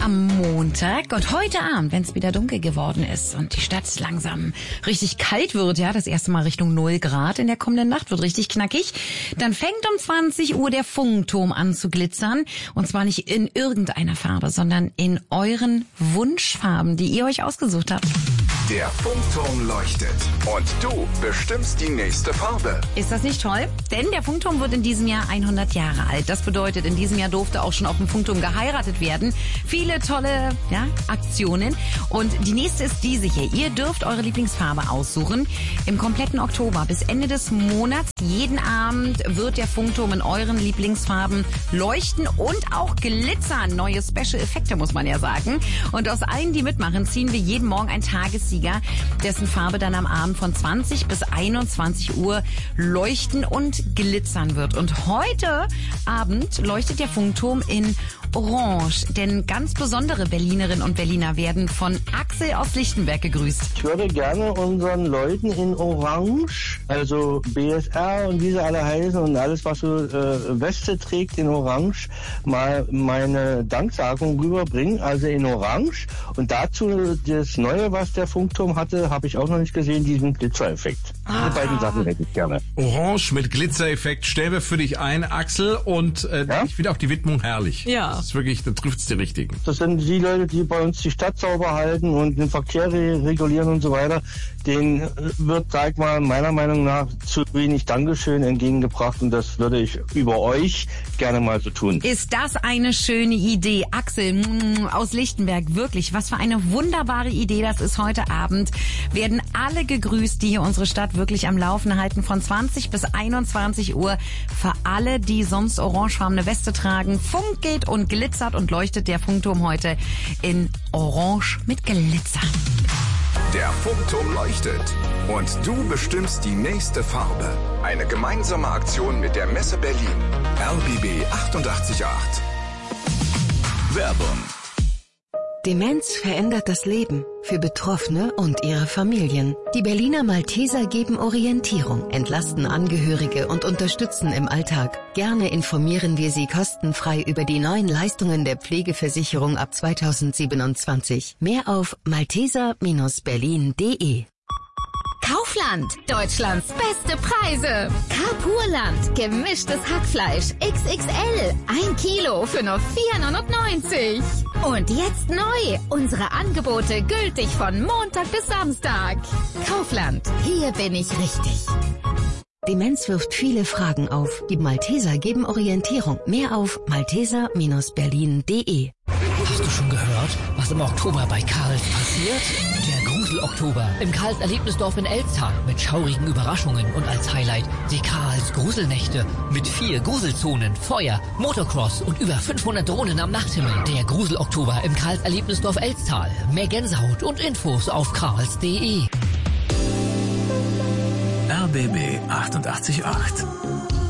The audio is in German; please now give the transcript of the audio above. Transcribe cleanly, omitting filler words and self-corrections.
am Montag und heute Abend, wenn es wieder dunkel geworden ist und die Stadt langsam richtig kalt wird, ja, das erste Mal Richtung 0 Grad in der kommenden Nacht, wird richtig knackig, dann fängt um 20 Uhr der Funkturm an zu glitzern und zwar nicht in irgendeiner Farbe, sondern in euren Wunschfarben, die ihr euch ausgesucht habt. Der Funkturm leuchtet und du bestimmst die nächste Farbe. Ist das nicht toll? Denn der Funkturm wird in diesem Jahr 100 Jahre alt. Das bedeutet, in diesem Jahr durfte auch schon auf dem Funkturm geheiratet werden. Viele tolle Aktionen. Und die nächste ist diese hier. Ihr dürft eure Lieblingsfarbe aussuchen. Im kompletten Oktober bis Ende des Monats. Jeden Abend wird der Funkturm in euren Lieblingsfarben leuchten und auch glitzern. Neue Special-Effekte, muss man ja sagen. Und aus allen, die mitmachen, ziehen wir jeden Morgen einen Tagessieger, dessen Farbe dann am Abend von 20 bis 21 Uhr leuchten und glitzern wird. Und heute Abend leuchtet der Funkturm in Orange, denn ganz besondere Berlinerinnen und Berliner werden von Axel aus Lichtenberg gegrüßt. Ich würde gerne unseren Leuten in Orange, also BSR und wie sie alle heißen und alles, was so Weste trägt in Orange, mal meine Danksagung rüberbringen, also in Orange. Und dazu das Neue, was der Funkturm hatte, habe ich auch noch nicht gesehen, diesen Glitzereffekt. Diese beiden Sachen hätte ich gerne. Orange mit Glitzereffekt stellen wir für dich ein, Axel, und ich finde auch die Widmung herrlich. Ja. Das ist wirklich, da trifft's die Richtigen. Das sind die Leute, die bei uns die Stadt sauber halten und den Verkehr regulieren und so weiter. Denen wird, sag mal, meiner Meinung nach zu wenig Dankeschön entgegengebracht und das würde ich über euch gerne mal so tun. Ist das eine schöne Idee? Axel aus Lichtenberg, wirklich, was für eine wunderbare Idee das ist. Heute Abend werden alle gegrüßt, die hier unsere Stadt wirklich am Laufen halten, von 20 bis 21 Uhr. Für alle, die sonst orangefarbene Weste tragen, funkelt und glitzert und leuchtet der Funkturm heute in Orange mit Glitzer. Der Funkturm leuchtet und du bestimmst die nächste Farbe. Eine gemeinsame Aktion mit der Messe Berlin. RBB 888. Werbung. Demenz verändert das Leben für Betroffene und ihre Familien. Die Berliner Malteser geben Orientierung, entlasten Angehörige und unterstützen im Alltag. Gerne informieren wir Sie kostenfrei über die neuen Leistungen der Pflegeversicherung ab 2027. Mehr auf malteser-berlin.de. Kaufland, Deutschlands beste Preise. Carpurland, gemischtes Hackfleisch, XXL, 1 Kilo für nur 4,99 €. Und jetzt neu, unsere Angebote gültig von Montag bis Samstag. Kaufland, hier bin ich richtig. Demenz wirft viele Fragen auf. Die Malteser geben Orientierung. Mehr auf malteser-berlin.de. Hast du schon gehört, was im Oktober bei Karls passiert? Der Grusel-Oktober im Karls Erlebnisdorf in Elztal mit schaurigen Überraschungen und als Highlight die Karls Gruselnächte mit 4 Gruselzonen, Feuer, Motocross und über 500 Drohnen am Nachthimmel. Der Grusel-Oktober im Karls Erlebnisdorf Elztal. Mehr Gänsehaut und Infos auf karls.de. RBB 888.